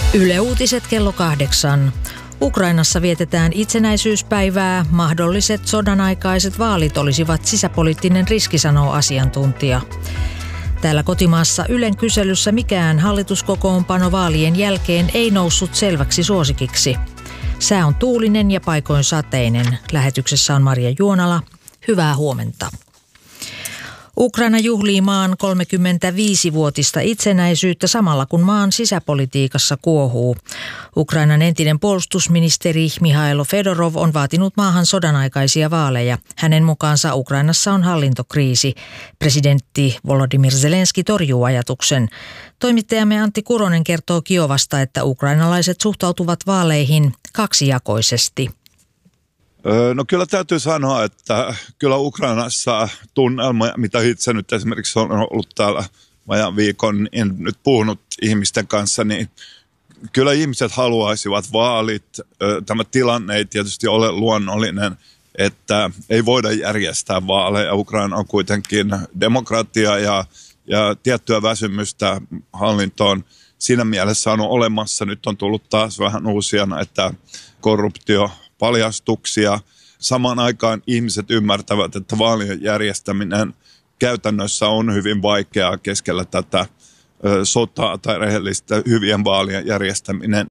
Yle Uutiset kello 8. Ukrainassa vietetään itsenäisyyspäivää. Mahdolliset sodanaikaiset vaalit olisivat sisäpoliittinen riski, sanoo asiantuntija. Täällä kotimaassa Ylen kyselyssä mikään hallituskokoonpano vaalien jälkeen ei noussut selväksi suosikiksi. Sää on tuulinen ja paikoin sateinen. Lähetyksessä on Maria Juonala. Hyvää huomenta. Ukraina juhlii maan 35-vuotista itsenäisyyttä samalla kun maan sisäpolitiikassa kuohuu. Ukrainan entinen puolustusministeri Mihailo Fedorov on vaatinut maahan sodanaikaisia vaaleja. Hänen mukaansa Ukrainassa on hallintokriisi. Presidentti Volodymyr Zelenski torjuu ajatuksen. Toimittajamme Antti Kuronen kertoo Kiovasta, että ukrainalaiset suhtautuvat vaaleihin kaksijakoisesti. No kyllä täytyy sanoa, että kyllä Ukrainassa tunnelma, mitä itse nyt esimerkiksi on ollut täällä vajaan viikon, en nyt puhunut ihmisten kanssa, niin kyllä ihmiset haluaisivat vaalit. Tämä tilanne ei tietysti ole luonnollinen, että ei voida järjestää vaaleja. Ukraina on kuitenkin demokratia ja tiettyä väsymystä hallintoon siinä mielessä on olemassa. Nyt on tullut taas vähän uusia näitä korruptiopaljastuksia. Samaan aikaan ihmiset ymmärtävät, että vaalien järjestäminen käytännössä on hyvin vaikeaa keskellä tätä sotaa tai rehellistä hyvien vaalien järjestäminen.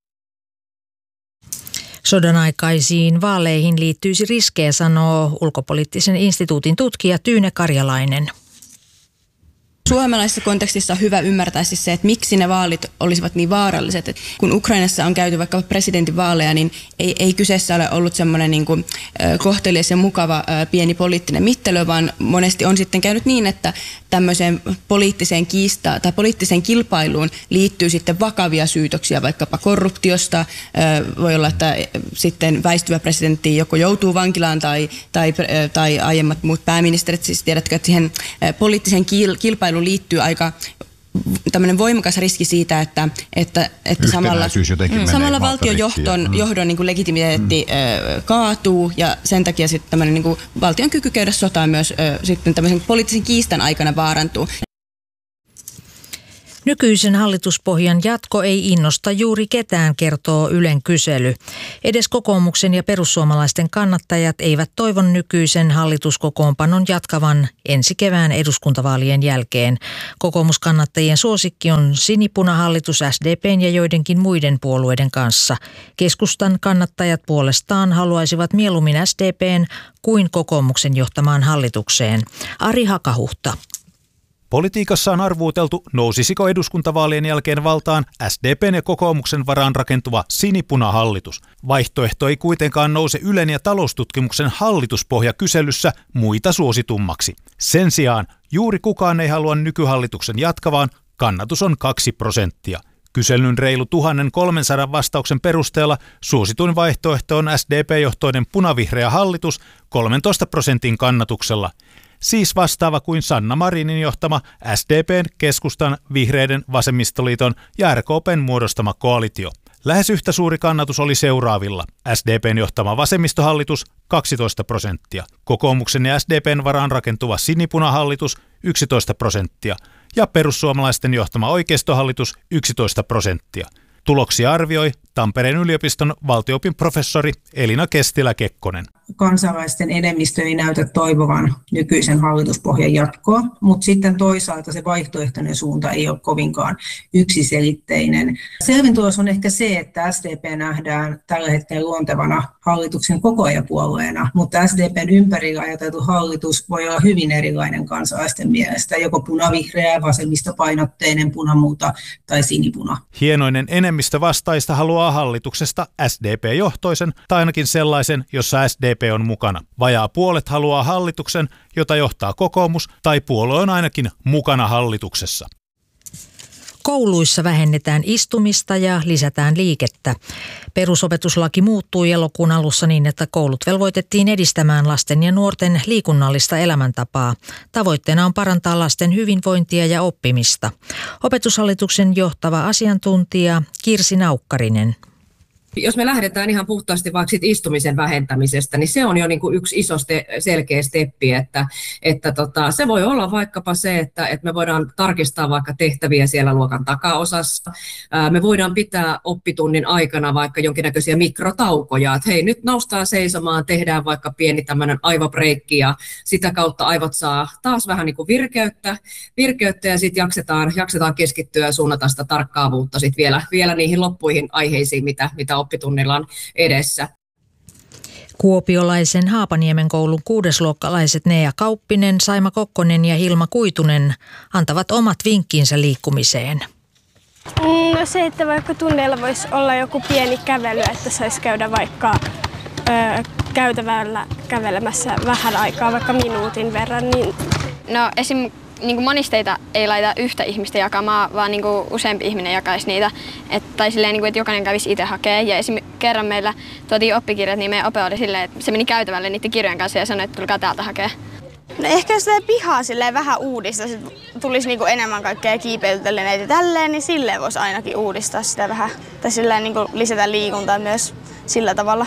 Sodanaikaisiin vaaleihin liittyisi riskejä, sanoo ulkopoliittisen instituutin tutkija Tyyne Karjalainen. Suomalaisessa kontekstissa on hyvä ymmärtää siis se, että miksi ne vaalit olisivat niin vaaralliset. Että kun Ukrainassa on käyty vaikka presidentinvaaleja, niin ei kyseessä ole ollut semmoinen niin kuin kohtelias ja mukava pieni poliittinen mittelö, vaan monesti on sitten käynyt niin, että tämmöiseen poliittiseen kiistaan tai poliittiseen kilpailuun liittyy sitten vakavia syytöksiä vaikkapa korruptiosta. Voi olla, että sitten väistyvä presidentti joko joutuu vankilaan tai aiemmat muut pääministerit. Siis tiedätkö, että siihen poliittiseen kilpailuun liittyy aika tämmöinen voimakas riski siitä, että samalla valtion johdon niin kuin legitimiteetti kaatuu ja sen takia sitten tämmöinen niin kuin valtion kyky käydä sotaa myös sitten tämmöisen poliittisen kiistan aikana vaarantuu. Nykyisen hallituspohjan jatko ei innosta juuri ketään, kertoo Ylen kysely. Edes kokoomuksen ja perussuomalaisten kannattajat eivät toivo nykyisen hallituskokoonpanon jatkavan ensi kevään eduskuntavaalien jälkeen. Kokoomuskannattajien suosikki on sinipunahallitus SDP:n ja joidenkin muiden puolueiden kanssa. Keskustan kannattajat puolestaan haluaisivat mieluummin SDP:n kuin kokoomuksen johtamaan hallitukseen. Ari Hakahuhta. Politiikassa on arvuuteltu, nousisiko eduskuntavaalien jälkeen valtaan SDP:n ja kokoomuksen varaan rakentuva sinipunahallitus. Vaihtoehto ei kuitenkaan nouse Ylen ja taloustutkimuksen hallituspohjakyselyssä muita suositummaksi. Sen sijaan juuri kukaan ei halua nykyhallituksen jatkavaan, kannatus on 2%. Kyselyn reilu 1300 vastauksen perusteella suosituin vaihtoehto on SDP-johtoinen punavihreä hallitus 13% kannatuksella. Siis vastaava kuin Sanna Marinin johtama SDP:n, Keskustan, Vihreiden, Vasemmistoliiton ja RKP:n muodostama koalitio. Lähes yhtä suuri kannatus oli seuraavilla. SDP:n johtama vasemmistohallitus 12%, kokoomuksen ja SDP:n varaan rakentuva sinipunahallitus 11% ja perussuomalaisten johtama oikeistohallitus 11%. Tuloksia arvioi Tampereen yliopiston valtio-opin professori Elina Kestilä-Kekkonen. Kansalaisten enemmistö ei näytä toivovan nykyisen hallituspohjan jatkoa, mutta sitten toisaalta se vaihtoehtoinen suunta ei ole kovinkaan yksiselitteinen. Selvin tulos on ehkä se, että SDP nähdään tällä hetkellä luontevana hallituksen kokoajapuolueena, mutta SDPn ympärillä ajateltu hallitus voi olla hyvin erilainen kansalaisten mielestä, joko punavihreä, vasemmistopainotteinen, punamulta tai sinipuna. Hienoinen enemmistö vastaista haluaa hallituksesta SDP-johtoisen tai ainakin sellaisen, jossa SDP on mukana. Vajaa puolet haluaa hallituksen, jota johtaa kokoomus tai puolue on ainakin mukana hallituksessa. Kouluissa vähennetään istumista ja lisätään liikettä. Perusopetuslaki muuttui elokuun alussa niin, että koulut velvoitettiin edistämään lasten ja nuorten liikunnallista elämäntapaa. Tavoitteena on parantaa lasten hyvinvointia ja oppimista. Opetushallituksen johtava asiantuntija Kirsi Naukkarinen. Jos me lähdetään ihan puhtaasti vaikka sit istumisen vähentämisestä, niin se on jo niin kuin yksi iso selkeä steppi, että se voi olla vaikkapa se, että me voidaan tarkistaa vaikka tehtäviä siellä luokan takaosassa. Me voidaan pitää oppitunnin aikana vaikka jonkinnäköisiä mikrotaukoja, että hei, nyt noustaan seisomaan, tehdään vaikka pieni tämmöinen aivobreikki ja sitä kautta aivot saa taas vähän niin kuin virkeyttä ja sitten jaksetaan keskittyä ja suunnata sitä tarkkaavuutta sitten vielä niihin loppuihin aiheisiin, mitä oppitunnilla on edessä. Kuopiolaisen Haapaniemen koulun 6-luokkalaiset Nea Kauppinen, Saima Kokkonen ja Hilma Kuitunen antavat omat vinkkiinsä liikkumiseen. No se, että vaikka tunneilla voisi olla joku pieni kävely, että saisi käydä vaikka käytävällä kävelemässä vähän aikaa, vaikka minuutin verran. Niin... No esim. Niin monisteita ei laita yhtä ihmistä jakamaan, vaan niin useampi ihminen jakaisi niitä. Tai silleen, niin kuin, että jokainen kävisi itse hakemaan. Ja kerran meillä tuotiin oppikirjat, niin meidän ope oli silleen, että se meni käytävälle niiden kirjojen kanssa ja sanoi, että tulkaa täältä hakemaan. No ehkä jos pihaa silleen vähän uudistaisi, tulisi niin enemmän kaikkea kiipeilyteleneitä ja tälleen, niin silleen voisi ainakin uudistaa sitä vähän. Tai silleen niin lisätä liikuntaa myös sillä tavalla.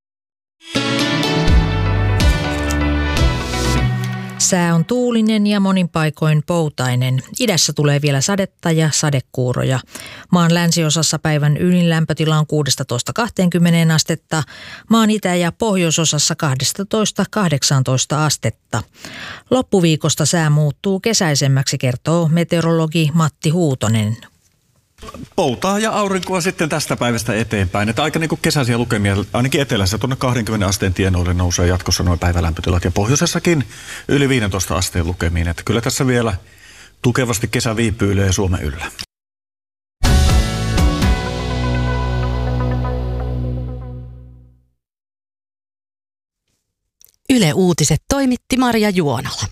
Sää on tuulinen ja monin paikoin poutainen. Idässä tulee vielä sadetta ja sadekuuroja. Maan länsiosassa päivän ylin lämpötila on 16-20 astetta, maan itä- ja pohjoisosassa 12-18 astetta. Loppuviikosta sää muuttuu kesäisemmäksi, kertoo meteorologi Matti Huutonen. Poutaa ja aurinkoa sitten tästä päivästä eteenpäin. Että aika niin kuin kesäisiä lukemia, ainakin etelässä tuonne 20 asteen tienoille nousee jatkossa noin päivälämpötilat ja pohjoisessakin yli 15 asteen lukemiin. Että kyllä tässä vielä tukevasti kesä viipyilee Suomen yllä. Yle Uutiset toimitti Marja Juonala.